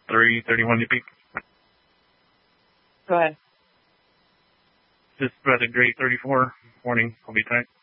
331 UP. Go ahead. Just about a grade 34. Morning. I'll be tight.